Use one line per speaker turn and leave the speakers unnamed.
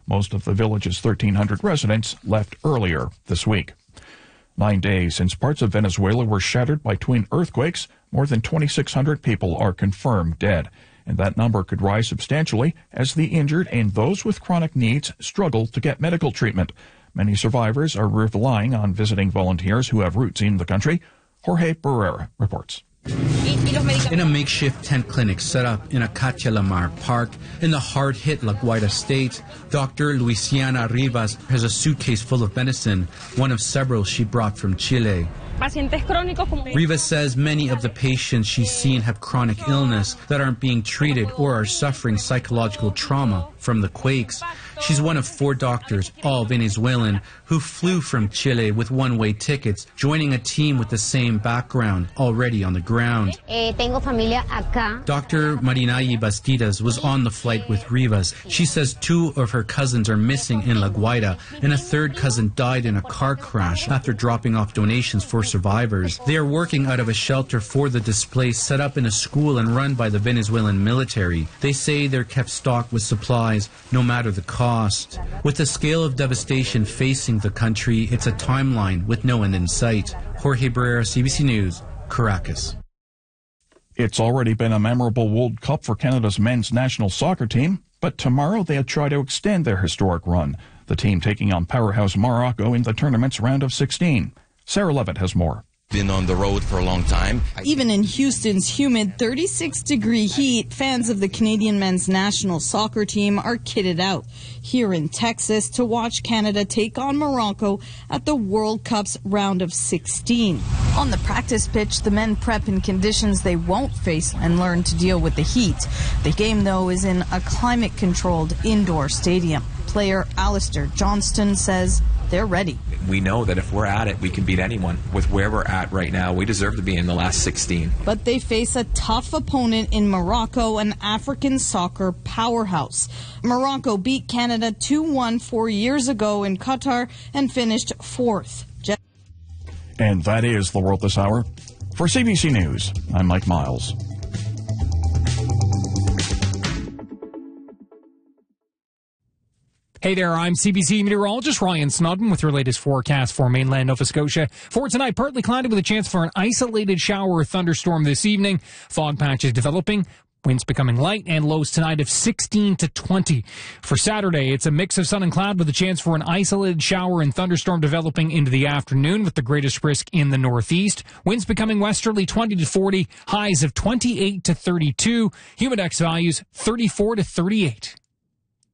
Most of the village's 1,300 residents left earlier this week. 9 days since parts of Venezuela were shattered by twin earthquakes, more than 2,600 people are confirmed dead. And that number could rise substantially as the injured and those with chronic needs struggle to get medical treatment. Many survivors are relying on visiting volunteers who have roots in the country. Jorge Barrera reports.
In a makeshift tent clinic set up in a Cachelamar park in the hard-hit La Guaira state, Dr. Luisiana Rivas has a suitcase full of medicine, one of several she brought from Chile. Rivas says many of the patients she's seen have chronic illness that aren't being treated or are suffering psychological trauma from the quakes. She's one of 4 doctors, all Venezuelan, who flew from Chile with one-way tickets, joining a team with the same background already on the ground. Dr. Marinayi Bastidas was on the flight with Rivas. She says 2 of her cousins are missing in La Guaira, and a 3rd cousin died in a car crash after dropping off donations for survivors. They are working out of a shelter for the displaced set up in a school and run by the Venezuelan military. They say they're kept stocked with supplies no matter the cost. With the scale of devastation facing the country, it's a timeline with no end in sight. Jorge Barrera, CBC News, Caracas.
It's already been a memorable World Cup for Canada's men's national soccer team, but tomorrow they'll try to extend their historic run. The team taking on powerhouse Morocco in the tournament's round of 16. Sarah Levitt has more.
Been on the road for a long time.
Even in Houston's humid 36-degree heat, fans of the Canadian men's national soccer team are kitted out here in Texas to watch Canada take on Morocco at the World Cup's round of 16. On the practice pitch, the men prep in conditions they won't face and learn to deal with the heat. The game, though, is in a climate-controlled indoor stadium. Player Alistair Johnston says they're ready.
We know that if we're at it, we can beat anyone. With where we're at right now, we deserve to be in the last 16.
But they face a tough opponent in Morocco, an African soccer powerhouse. Morocco beat Canada 2-1 4 years ago in Qatar and finished 4th.
And that is the world this hour. For CBC News, I'm Mike Miles.
Hey there, I'm CBC meteorologist Ryan Snodden with your latest forecast for mainland Nova Scotia. For tonight, partly cloudy with a chance for an isolated shower or thunderstorm this evening. Fog patches developing. Winds becoming light and lows tonight of 16 to 20. For Saturday, it's a mix of sun and cloud with a chance for an isolated shower and thunderstorm developing into the afternoon with the greatest risk in the northeast. Winds becoming westerly 20 to 40, highs of 28 to 32, humidex values 34 to 38.